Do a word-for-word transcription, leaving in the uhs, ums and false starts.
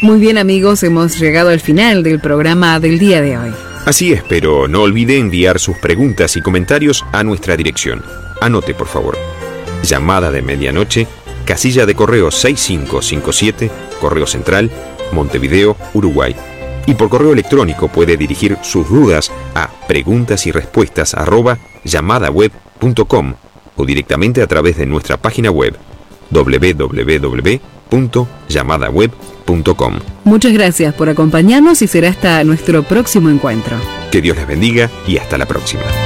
Muy bien, amigos, hemos llegado al final del programa del día de hoy. Así es, pero no olvide enviar sus preguntas y comentarios a nuestra dirección. Anote, por favor. Llamada de Medianoche, casilla de correo seis cinco cinco siete, Correo Central, Montevideo, Uruguay. Y por correo electrónico puede dirigir sus dudas a preguntas y respuestas arroba llamadaweb punto com o directamente a través de nuestra página web doble u doble u doble u punto llamadaweb punto com. Muchas gracias por acompañarnos y será hasta nuestro próximo encuentro. Que Dios les bendiga y hasta la próxima.